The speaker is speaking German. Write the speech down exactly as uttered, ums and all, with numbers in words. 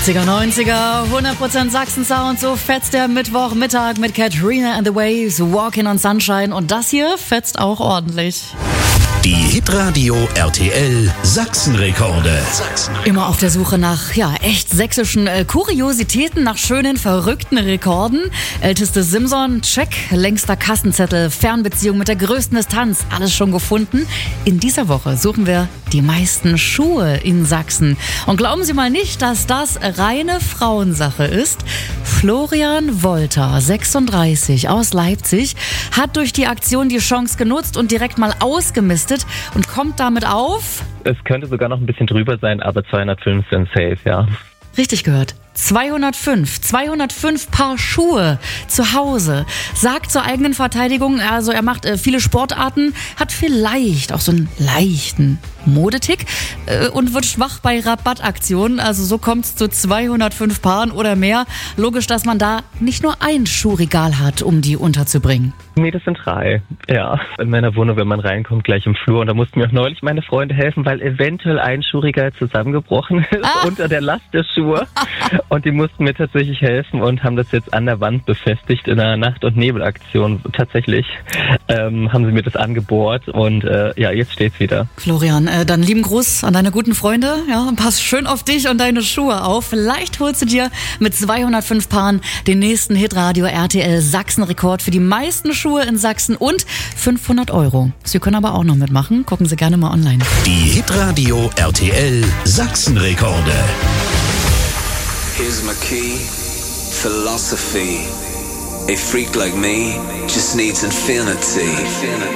achtziger, neunziger, hundert Prozent Sachsen-Sound, so fetzt der Mittwochmittag mit Katrina and the Waves, Walking on Sunshine, und das hier fetzt auch ordentlich. Die Hitradio R T L Sachsenrekorde. Immer auf der Suche nach, ja, echt sächsischen äh, Kuriositäten, nach schönen, verrückten Rekorden. Älteste Simson, check. Längster Kassenzettel, Fernbeziehung mit der größten Distanz, alles schon gefunden. In dieser Woche suchen wir die meisten Schuhe in Sachsen. Und glauben Sie mal nicht, dass das reine Frauensache ist. Florian Wolter, sechsunddreißig, aus Leipzig, hat durch die Aktion die Chance genutzt und direkt mal ausgemistet und kommt damit auf... Es könnte sogar noch ein bisschen drüber sein, aber zweihundertfünf sind safe, ja. Richtig gehört. zweihundertfünf. zweihundertfünf Paar Schuhe zu Hause. Sagt zur eigenen Verteidigung, also er macht äh, viele Sportarten, hat vielleicht auch so einen leichten Modetick äh, und wird schwach bei Rabattaktionen. Also so kommt es zu zweihundertfünf Paaren oder mehr. Logisch, dass man da nicht nur ein Schuhregal hat, um die unterzubringen. Nee, das sind drei. Ja, in meiner Wohnung, wenn man reinkommt, gleich im Flur. Und da mussten mir auch neulich meine Freunde helfen, weil eventuell ein Schuhregal zusammengebrochen ist ah. unter der Last der Schuhe. Und die mussten mir tatsächlich helfen und haben das jetzt an der Wand befestigt in einer Nacht- und Nebelaktion. Tatsächlich ähm, haben sie mir das angebohrt und äh, ja, jetzt steht's wieder. Florian, äh, dann lieben Gruß an deine guten Freunde. Ja, pass schön auf dich und deine Schuhe auf. Vielleicht holst du dir mit zweihundertfünf Paaren den nächsten Hitradio R T L Sachsen-Rekord für die meisten Schuhe in Sachsen und fünfhundert Euro. Sie können aber auch noch mitmachen. Gucken Sie gerne mal online. Die Hitradio R T L Sachsen-Rekorde. Here's my key, philosophy. A freak like me just needs infinity.